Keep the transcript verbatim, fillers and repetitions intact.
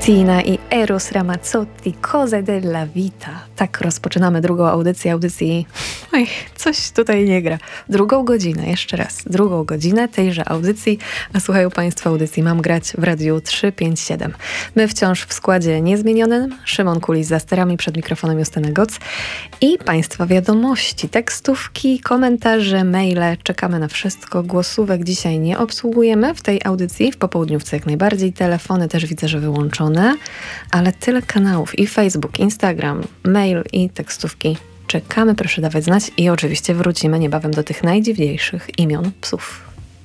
Tina i Eros Ramazzotti, Cose della Vita. Tak rozpoczynamy drugą audycję audycji. Oj, coś tutaj nie gra. Drugą godzinę, jeszcze raz. Drugą godzinę tejże audycji. A słuchają Państwo audycji Mam grać w Radiu trzysta pięćdziesiąt siedem. My wciąż w składzie niezmienionym. Szymon Kulis za sterami, przed mikrofonem Justyna Goc. I Państwa wiadomości, tekstówki, komentarze, maile. Czekamy na wszystko. Głosówek dzisiaj nie obsługujemy w tej audycji. W popołudniówce jak najbardziej. Telefony też widzę, że wyłączone. Ale tyle kanałów i Facebook, Instagram, mail i tekstówki. Czekamy, proszę dawać znać i oczywiście wrócimy niebawem do tych najdziwniejszych imion psów.